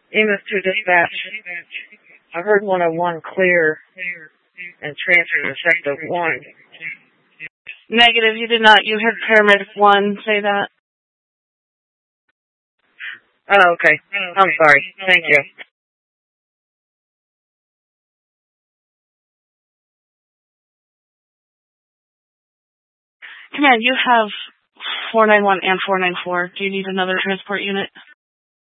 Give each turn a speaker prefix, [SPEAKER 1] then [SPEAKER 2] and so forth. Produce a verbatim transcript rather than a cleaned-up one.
[SPEAKER 1] E M S two dispatch. I heard one oh one clear and transfer to sector one.
[SPEAKER 2] Negative, you did not. You heard paramedic one say that.
[SPEAKER 1] Oh, okay. I'm sorry. Thank you.
[SPEAKER 2] Command, you have four nine one and four nine four. Do you need another transport unit?